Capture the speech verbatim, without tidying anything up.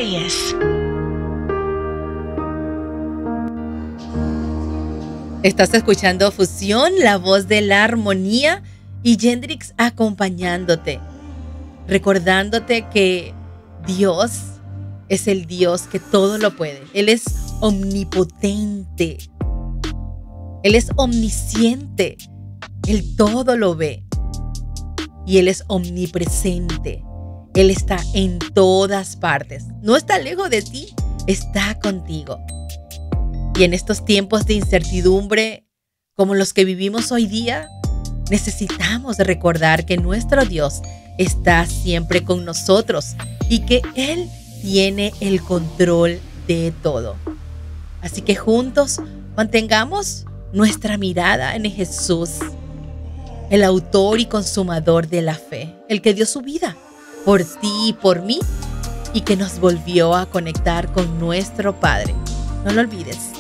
Reyes. Estás escuchando Fusión, la voz de la armonía, y Yendrix acompañándote, recordándote que Dios es el Dios que todo lo puede. Él es omnipotente. Él es omnisciente. Él todo lo ve. Y Él es omnipresente. Él está en todas partes. No está lejos de ti, está contigo. Y en estos tiempos de incertidumbre, como los que vivimos hoy día, necesitamos recordar que nuestro Dios está siempre con nosotros y que Él tiene el control de todo. Así que juntos mantengamos nuestra mirada en Jesús, el autor y consumador de la fe, el que dio su vida por ti y por mí y que nos volvió a conectar con nuestro Padre. No lo olvides.